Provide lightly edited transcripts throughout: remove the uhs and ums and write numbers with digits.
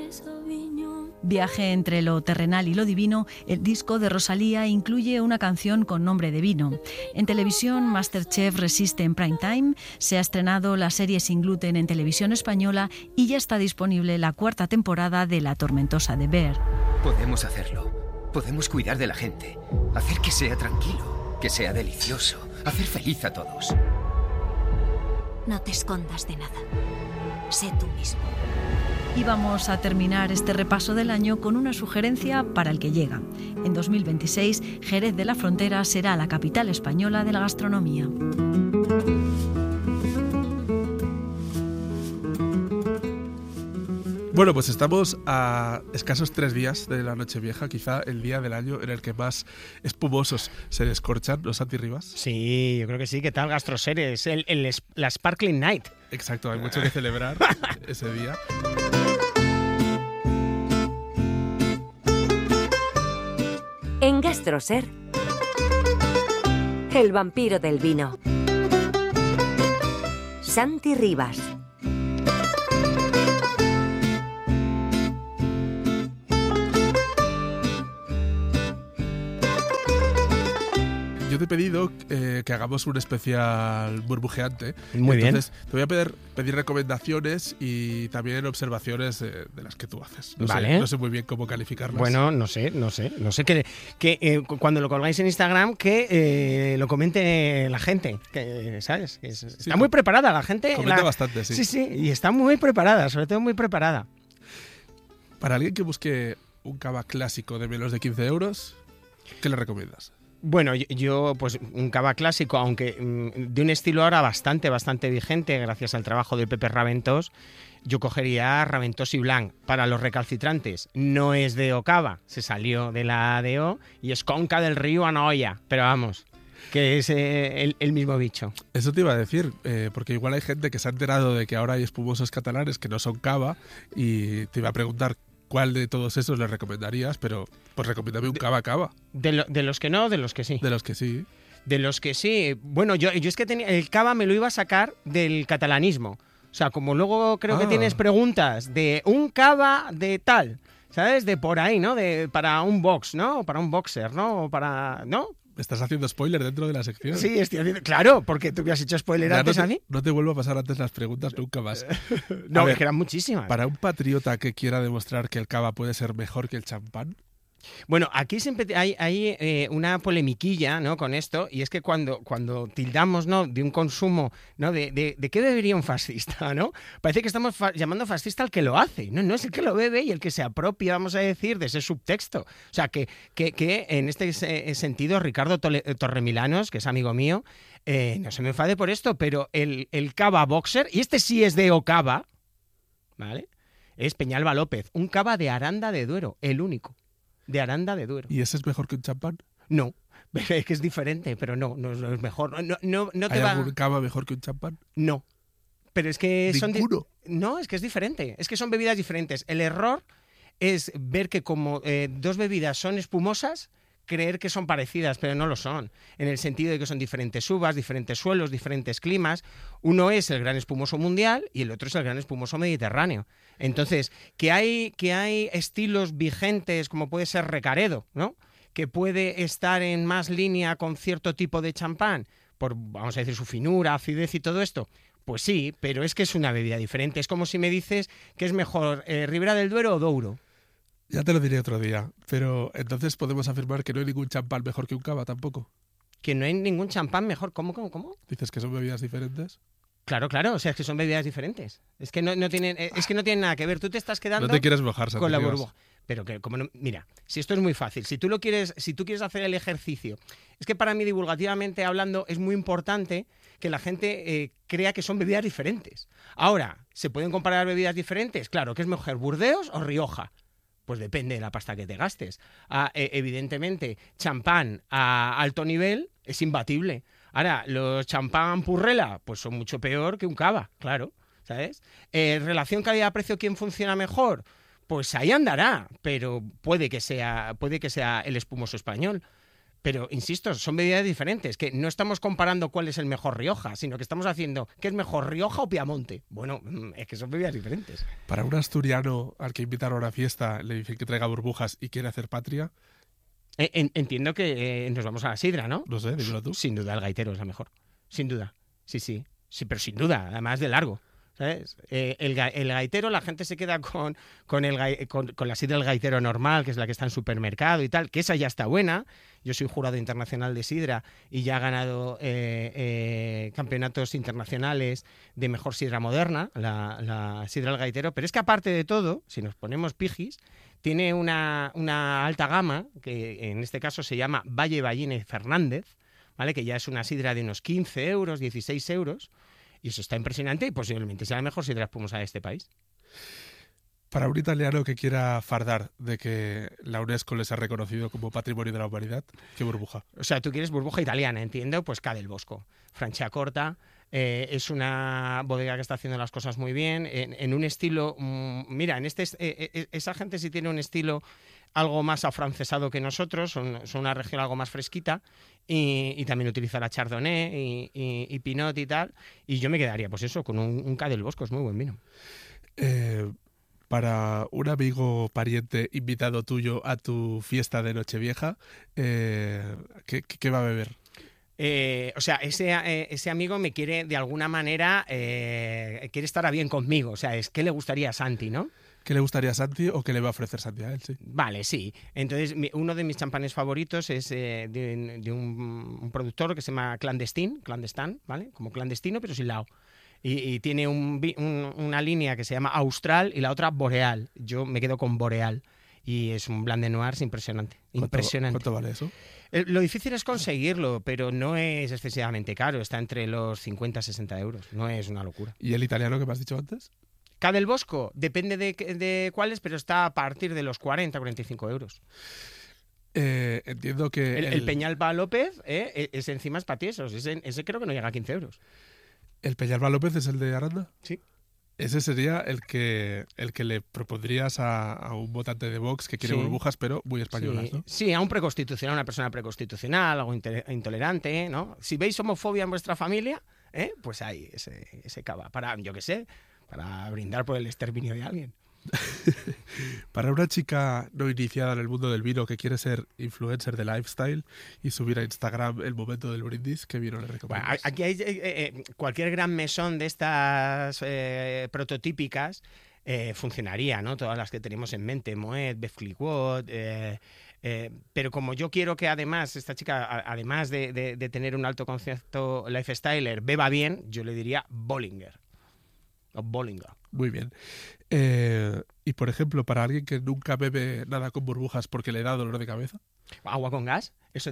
Viaje entre lo terrenal y lo divino, el disco de Rosalía incluye una canción con nombre de vino. En televisión, MasterChef resiste en prime time, se ha estrenado la serie Sin gluten en Televisión Española y ya está disponible la 4ª temporada de La tormentosa de Bear. Podemos hacerlo. Podemos cuidar de la gente, hacer que sea tranquilo, que sea delicioso, hacer feliz a todos. No te escondas de nada. Sé tú mismo. Y vamos a terminar este repaso del año con una sugerencia para el que llega. En 2026, Jerez de la Frontera será la capital española de la gastronomía. Bueno, pues estamos a escasos 3 días de la Nochevieja, quizá el día del año en el que más espumosos se descorchan, ¿no, Santi Rivas? Sí, yo creo que sí. ¿Qué tal, Gastroser? Es la Sparkling Night. Exacto, hay mucho que celebrar ese día. En Gastroser, el vampiro del vino. Santi Rivas. Yo te he pedido que hagamos un especial burbujeante. Muy bien. Entonces, te voy a pedir recomendaciones y también observaciones de las que tú haces. Vale. No sé muy bien cómo calificarlas. Bueno, no sé. Que cuando lo colgáis en Instagram, que lo comente la gente. Que, ¿sabes? Está muy preparada la gente. Comenta bastante, sí. Sí, y está muy preparada, sobre todo muy preparada. Para alguien que busque un cava clásico de menos de 15 euros, ¿qué le recomiendas? Bueno, yo pues un cava clásico, aunque de un estilo ahora bastante vigente, gracias al trabajo del Pepe Raventós, yo cogería Raventós y Blanc. Para los recalcitrantes, no es DO cava, se salió de la DO y es Conca del Río Anoia, pero vamos, que es el mismo bicho. Eso te iba a decir, porque igual hay gente que se ha enterado de que ahora hay espumosos catalanes que no son cava y te iba a preguntar ¿cuál de todos esos le recomendarías? Pero pues recomiéndame un cava. De los que no, de los que sí. De los que sí. De los que sí. Bueno, yo es que el cava me lo iba a sacar del catalanismo. O sea, como luego creo que tienes preguntas de un cava de tal, ¿sabes? De por ahí, ¿no? Para un box, ¿no? Para un boxer, ¿no? ¿no? ¿Estás haciendo spoiler dentro de la sección? Sí, estoy haciendo... Claro, porque tú me has hecho spoiler antes a mí. No te vuelvo a pasar antes las preguntas nunca más. No, es que eran muchísimas. Para un patriota que quiera demostrar que el cava puede ser mejor que el champán. Bueno, aquí siempre hay una polemiquilla, ¿no? Con esto, y es que cuando tildamos, ¿no? De un consumo, ¿no? De qué bebería un fascista, ¿no? Parece que estamos llamando fascista al que lo hace. No es el que lo bebe y el que se apropia, vamos a decir, de ese subtexto. O sea, que en este sentido, Ricardo Torremilanos, que es amigo mío, no se me enfade por esto, pero el cava boxer, y este sí es de Ocava, ¿vale? Es Peñalba López, un cava de Aranda de Duero, el único. De Aranda de Duero. ¿Y ese es mejor que un champán? No, es que es diferente, pero no es mejor. No ¿Hay algún cava mejor que un champán? No, pero es que ¿Ninguno? No, es que es diferente, es que son bebidas diferentes. El error es ver que como dos bebidas son espumosas, creer que son parecidas, pero no lo son, en el sentido de que son diferentes uvas, diferentes suelos, diferentes climas. Uno es el gran espumoso mundial y el otro es el gran espumoso mediterráneo. Entonces, que hay estilos vigentes como puede ser Recaredo, ¿no? Que puede estar en más línea con cierto tipo de champán, por, vamos a decir, su finura, acidez y todo esto. Pues sí, pero es que es una bebida diferente. Es como si me dices que es mejor Ribera del Duero o Douro. Ya te lo diré otro día, pero entonces podemos afirmar que no hay ningún champán mejor que un cava tampoco. Que no hay ningún champán mejor. ¿Cómo? ¿Dices que son bebidas diferentes? Claro, o sea, es que son bebidas diferentes. Es que no tienen nada que ver. Tú te estás quedando no te quieres mojar, Santi, con la burbuja. Pero que como no, mira, si esto es muy fácil, si tú quieres hacer el ejercicio, es que para mí divulgativamente hablando es muy importante que la gente crea que son bebidas diferentes. Ahora, ¿se pueden comparar bebidas diferentes? Claro, ¿qué es mejor, Burdeos o Rioja? Pues depende de la pasta que te gastes. Evidentemente, champán a alto nivel es imbatible. Ahora, los champán Purrela, pues son mucho peor que un cava, claro, ¿sabes? Relación calidad-precio, ¿quién funciona mejor? Pues ahí andará, pero puede que sea el espumoso español. Pero, insisto, son bebidas diferentes, que no estamos comparando cuál es el mejor Rioja, sino que estamos haciendo qué es mejor, Rioja o Piamonte. Bueno, es que son bebidas diferentes. Para un asturiano al que invitaron a una fiesta, le dicen que traiga burbujas y quiere hacer patria, Entiendo que nos vamos a la sidra, ¿no? no sé, dímelo tú. Sin duda el gaitero es la mejor. Sin duda. Sí, pero sin duda, además de largo. ¿Sabes? El gaitero, la gente se queda con la sidra del gaitero normal, que es la que está en supermercado y tal, que esa ya está buena. Yo soy jurado internacional de sidra y ya he ganado campeonatos internacionales de mejor sidra moderna, la sidra del gaitero. Pero es que aparte de todo, si nos ponemos pijis, tiene una alta gama, que en este caso se llama Valle Ballines Fernández, ¿vale? Que ya es una sidra de unos 15 euros, 16 euros. Y eso está impresionante y posiblemente sea la mejor sidra espumosa de este país. Para un italiano que quiera fardar de que la UNESCO les ha reconocido como Patrimonio de la Humanidad, ¿qué burbuja? O sea, tú quieres burbuja italiana, entiendo, pues Ca del Bosco. Franciacorta, es una bodega que está haciendo las cosas muy bien, en un estilo... mira, esa gente sí tiene un estilo algo más afrancesado que nosotros, son una región algo más fresquita, y también utiliza la Chardonnay y Pinot y tal, y yo me quedaría, pues eso, con un Ca del Bosco, es muy buen vino. Para un amigo, pariente, invitado tuyo a tu fiesta de Nochevieja, ¿qué va a beber? O sea, ese amigo me quiere, de alguna manera, quiere estar a bien conmigo, o sea, es que le gustaría a Santi, ¿no? ¿Qué le gustaría a Santi o qué le va a ofrecer Santi a él? Sí. Vale, sí. Entonces, uno de mis champanes favoritos es de un productor que se llama Clandestine, ¿vale? Como clandestino, pero sin lao. Y tiene una línea que se llama Austral y la otra Boreal. Yo me quedo con Boreal. Y es un Blanc de Noirs impresionante. ¿Cuánto vale eso? Lo difícil es conseguirlo, pero no es excesivamente caro. Está entre los 50 y 60 euros. No es una locura. ¿Y el italiano que me has dicho antes? Ca del Bosco, depende de cuáles, pero está a partir de los 40-45 euros. Entiendo que... El Peñalba López, ese encima es patiesos. Ese creo que no llega a 15 euros. ¿El Peñalba López es el de Aranda? Sí. Ese sería el que le propondrías a un votante de Vox que quiere burbujas, pero muy españolas, ¿no? Sí, a un preconstitucional, a una persona preconstitucional, algo intolerante, ¿no? Si veis homofobia en vuestra familia, pues ahí, ese cava. Para, yo qué sé, para brindar por el exterminio de alguien. Para una chica no iniciada en el mundo del vino que quiere ser influencer de lifestyle y subir a Instagram el momento del brindis, ¿qué vino le recomiendas? Bueno, aquí hay cualquier gran mesón de estas prototípicas funcionaría, ¿no? Todas las que tenemos en mente, Moet, Veuve Clicquot, pero como yo quiero que además esta chica, además de tener un alto concepto lifestyler, beba bien, yo le diría Bollinger. O Bollinger. Muy bien. Y por ejemplo, para alguien que nunca bebe nada con burbujas porque le da dolor de cabeza. Agua con gas, eso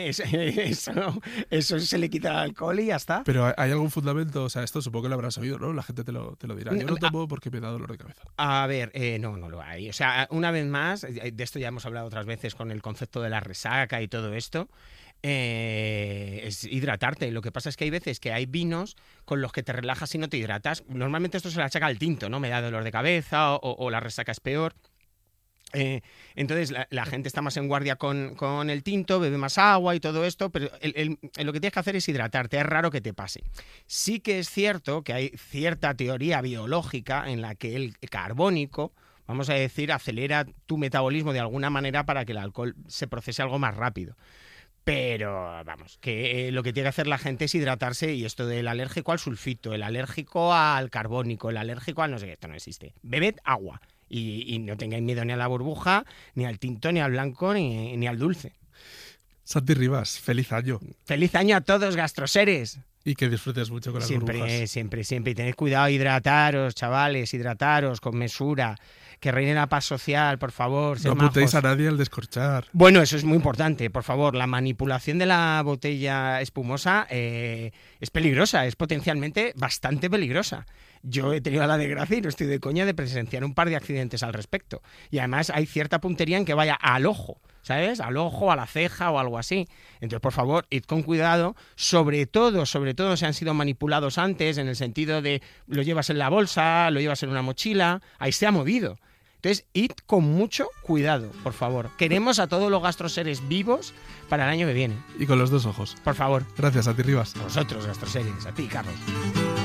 se le quita el alcohol y ya está. Pero ¿hay algún fundamento? O sea, esto supongo que lo habrás oído, ¿no? La gente te lo dirá. Yo no tomo porque me da dolor de cabeza. A ver, no lo hay. O sea, una vez más, de esto ya hemos hablado otras veces con el concepto de la resaca y todo esto. Es hidratarte. Lo que pasa es que hay veces que hay vinos con los que te relajas y no te hidratas. Normalmente esto se le achaca al tinto, ¿no? Me da dolor de cabeza o la resaca es peor. Entonces la gente está más en guardia con el tinto, bebe más agua y todo esto, pero lo que tienes que hacer es hidratarte. Es raro que te pase. Sí que es cierto que hay cierta teoría biológica en la que el carbónico, vamos a decir, acelera tu metabolismo de alguna manera para que el alcohol se procese algo más rápido. Pero, vamos, que lo que tiene que hacer la gente es hidratarse, y esto del alérgico al sulfito, el alérgico al carbónico, el alérgico al no sé qué, esto no existe. Bebed agua y no tengáis miedo ni a la burbuja, ni al tinto, ni al blanco, ni al dulce. Santi Rivas, feliz año. ¡Feliz año a todos, gastroseres! Y que disfrutes mucho con las burbujas. Siempre. Y tened cuidado, hidrataros, chavales, hidrataros con mesura. Que reine la paz social, por favor. No apuntéis a nadie al descorchar. Bueno, eso es muy importante, por favor. La manipulación de la botella espumosa es peligrosa, es potencialmente bastante peligrosa. Yo he tenido la desgracia, y no estoy de coña, de presenciar un par de accidentes al respecto. Y además hay cierta puntería en que vaya al ojo, ¿sabes? Al ojo, a la ceja o algo así. Entonces, por favor, id con cuidado. Sobre todo si han sido manipulados antes, en el sentido de lo llevas en la bolsa, lo llevas en una mochila, ahí se ha movido. Entonces, id con mucho cuidado, por favor. Queremos a todos los gastroseres vivos para el año que viene. Y con los 2 ojos. Por favor. Gracias, Santi Rivas. A vosotros, gastroseres. A ti, Carlos.